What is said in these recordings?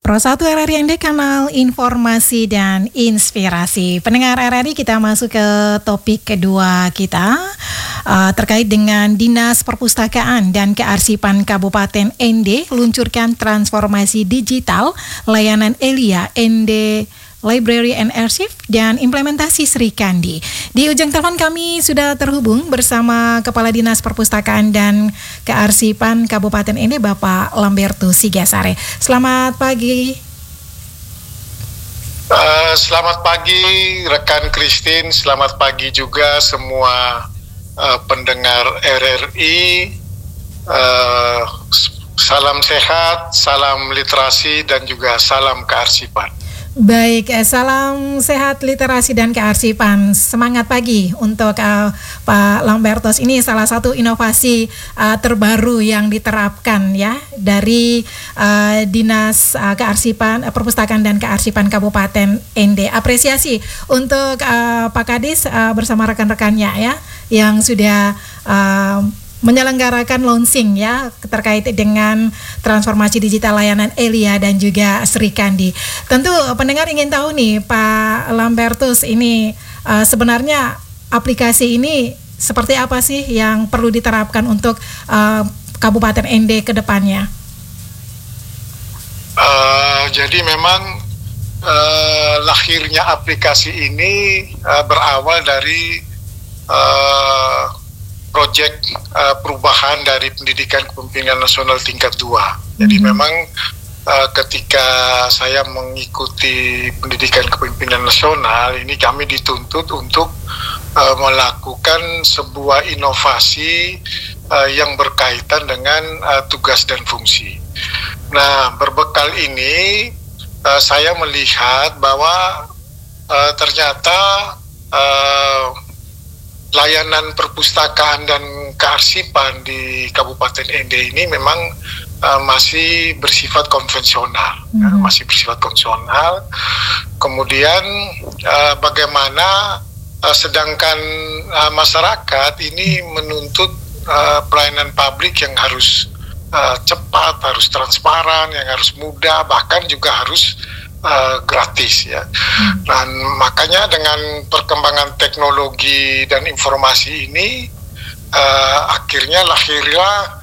Pro 1 RRI ND, kanal informasi dan inspirasi. Pendengar RRI, kita masuk ke topik kedua kita terkait dengan Dinas Perpustakaan dan Kearsipan Kabupaten ND luncurkan transformasi digital layanan Elia ND Library and Archive dan implementasi Sri Kandi. Di ujung telepon kami sudah terhubung bersama Kepala Dinas Perpustakaan dan Kearsipan Kabupaten ND, Bapak Lambertus Sigasare. Selamat pagi. Selamat pagi rekan Christine, selamat pagi juga semua pendengar RRI. Salam sehat, salam literasi dan juga salam kearsipan. Baik, salam sehat, literasi, dan kearsipan. Semangat pagi untuk Pak Lambertus. Ini salah satu inovasi terbaru yang diterapkan ya dari Dinas Kearsipan, Perpustakaan dan Kearsipan Kabupaten ND. Apresiasi untuk Pak Kadis bersama rekan-rekannya ya yang sudah menyelenggarakan launching ya terkait dengan transformasi digital layanan Elia dan juga Sri Kandi. Tentu pendengar ingin tahu nih Pak Lambertus, ini sebenarnya aplikasi ini seperti apa sih yang perlu diterapkan untuk Kabupaten ND ke depannya? Jadi memang lahirnya aplikasi ini berawal dari proyek perubahan dari pendidikan kepemimpinan nasional tingkat 2. Jadi memang ketika saya mengikuti pendidikan kepemimpinan nasional ini, kami dituntut untuk melakukan sebuah inovasi yang berkaitan dengan tugas dan fungsi. Nah, berbekal ini saya melihat bahwa ternyata layanan perpustakaan dan kearsipan di Kabupaten ND ini memang masih bersifat konvensional, masih bersifat konvensional. Kemudian bagaimana sedangkan masyarakat ini menuntut pelayanan publik yang harus cepat, harus transparan, yang harus mudah, bahkan juga harus gratis ya. Dan makanya dengan perkembangan teknologi dan informasi ini akhirnya lahirlah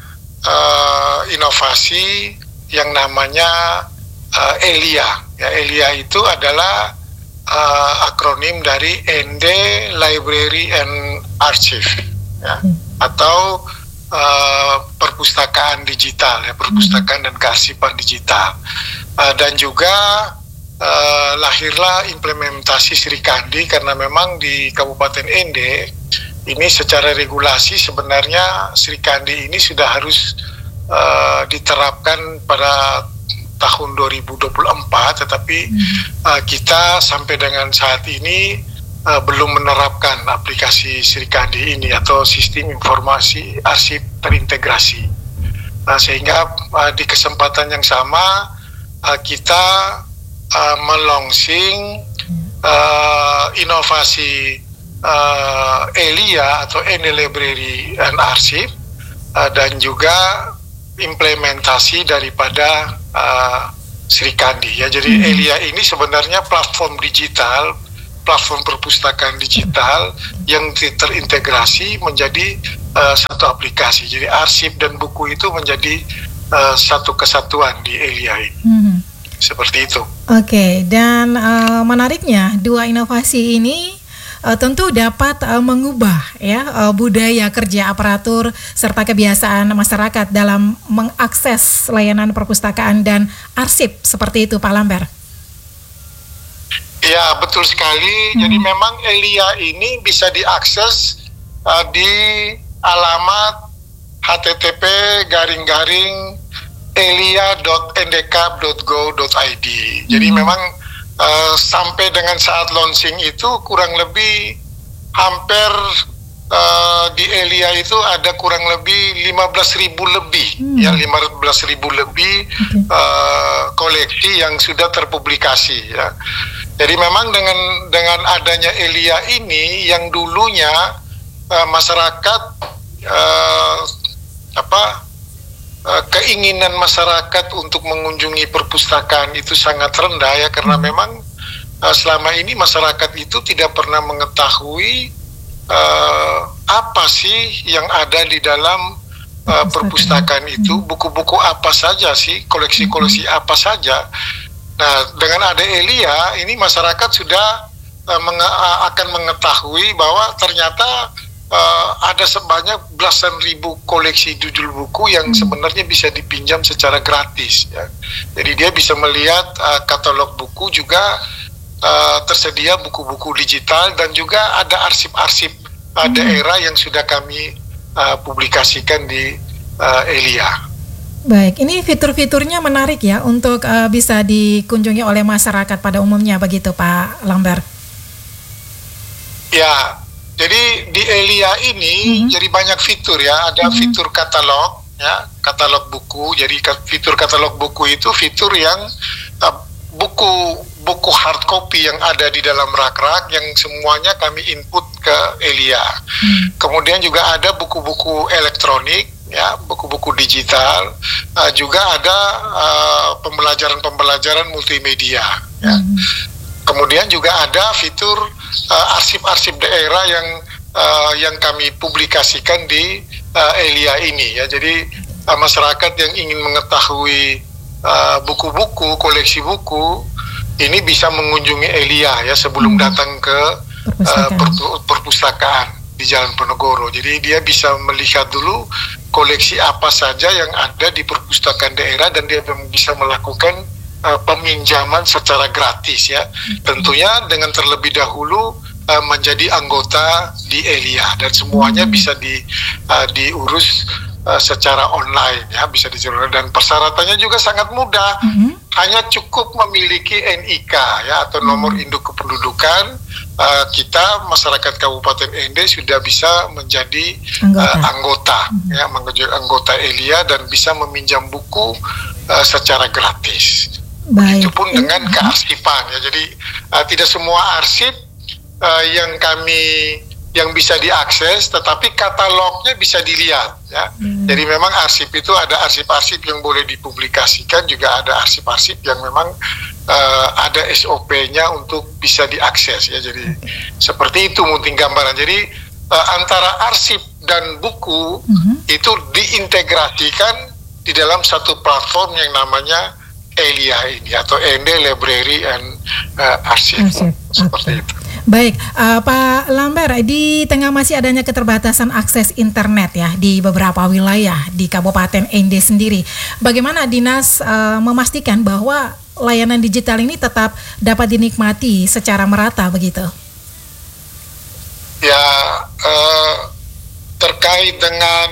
inovasi yang namanya Elia. Ya, Elia itu adalah akronim dari ND Library and Archive ya, atau perpustakaan digital ya, perpustakaan dan kearsipan digital. Dan juga lahirlah implementasi Sri Kandi, karena memang di Kabupaten ND ini secara regulasi sebenarnya Sri Kandi ini sudah harus diterapkan pada tahun 2024, tetapi kita sampai dengan saat ini belum menerapkan aplikasi Sri Kandi ini atau sistem informasi arsip terintegrasi. Sehingga di kesempatan yang sama kita melaunching inovasi Elia atau ND Library and Archive dan juga implementasi daripada Sri Kandi ya. Jadi Elia ini sebenarnya platform digital, platform perpustakaan digital yang terintegrasi menjadi satu aplikasi. Jadi arsip dan buku itu menjadi satu kesatuan di Elia ini. Seperti itu. Oke, dan menariknya dua inovasi ini tentu dapat mengubah ya budaya kerja aparatur serta kebiasaan masyarakat dalam mengakses layanan perpustakaan dan arsip, seperti itu Pak Lamber. Ya, betul sekali. Jadi memang Elia ini bisa diakses di alamat http://elia.ndkap.go.id. Jadi memang sampai dengan saat launching itu kurang lebih hampir di Elia itu ada kurang lebih 15.000 lebih ya, 15.000 lebih koleksi yang sudah terpublikasi ya. Jadi memang dengan adanya Elia ini yang dulunya masyarakat keinginan masyarakat untuk mengunjungi perpustakaan itu sangat rendah ya, karena memang selama ini masyarakat itu tidak pernah mengetahui apa sih yang ada di dalam perpustakaan itu, buku-buku apa saja sih, koleksi-koleksi apa saja. Nah, dengan ada Elia ini masyarakat sudah akan mengetahui bahwa ternyata ada sebanyak belasan ribu koleksi judul buku yang sebenarnya bisa dipinjam secara gratis ya. Jadi dia bisa melihat katalog buku, juga tersedia buku-buku digital, dan juga ada arsip-arsip daerah yang sudah kami publikasikan di Elia. Baik, ini fitur-fiturnya menarik ya untuk bisa dikunjungi oleh masyarakat pada umumnya, begitu Pak Lambert? Ya, jadi di Elia ini jadi banyak fitur ya. Ada fitur katalog ya, katalog buku. Jadi fitur katalog buku itu fitur yang buku hard copy yang ada di dalam rak-rak yang semuanya kami input ke Elia. Kemudian juga ada buku-buku elektronik ya, buku-buku digital. Juga ada pembelajaran multimedia ya. Kemudian juga ada fitur arsip-arsip daerah yang kami publikasikan di Elia ini ya. Jadi masyarakat yang ingin mengetahui buku-buku, koleksi buku, ini bisa mengunjungi Elia ya sebelum datang ke perpustakaan di Jalan Ponorogo. Jadi dia bisa melihat dulu koleksi apa saja yang ada di perpustakaan daerah, dan dia bisa melakukan peminjaman secara gratis ya. Tentunya dengan terlebih dahulu menjadi anggota di Elia, dan semuanya bisa diurus secara online ya, bisa diurus, dan persyaratannya juga sangat mudah. Hanya cukup memiliki NIK ya, atau nomor induk kependudukan. Kita masyarakat Kabupaten Ende sudah bisa menjadi anggota ya, menjadi anggota Elia dan bisa meminjam buku secara gratis. Begitupun dengan kearsipan ya. Jadi tidak semua arsip yang bisa diakses, tetapi katalognya bisa dilihat ya. Jadi memang arsip itu ada arsip-arsip yang boleh dipublikasikan, juga ada arsip-arsip yang memang ada SOP-nya untuk bisa diakses ya. Jadi seperti itu mungkin gambaran. Jadi antara arsip dan buku itu diintegrasikan di dalam satu platform yang namanya Elia ini, atau Ende Library and Archive. Seperti itu. Baik, Pak Lambert, di tengah masih adanya keterbatasan akses internet ya di beberapa wilayah di Kabupaten Ende sendiri, bagaimana Dinas memastikan bahwa layanan digital ini tetap dapat dinikmati secara merata begitu? Ya, terkait dengan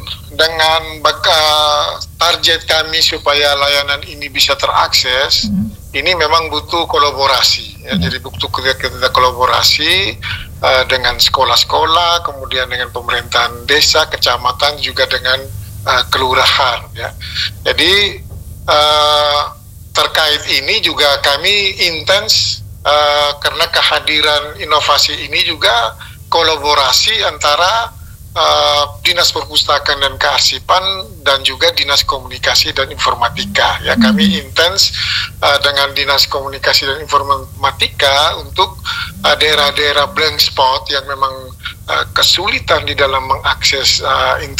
target kami supaya layanan ini bisa terakses, ini memang butuh kolaborasi ya. Jadi butuh kita kolaborasi dengan sekolah-sekolah, kemudian dengan pemerintahan desa, kecamatan, juga dengan kelurahan ya. Jadi terkait ini juga kami intens karena kehadiran inovasi ini juga kolaborasi antara Dinas Perpustakaan dan Kearsipan dan juga Dinas Komunikasi dan Informatika ya. Kami intens dengan Dinas Komunikasi dan Informatika untuk daerah-daerah blank spot yang memang kesulitan di dalam mengakses internet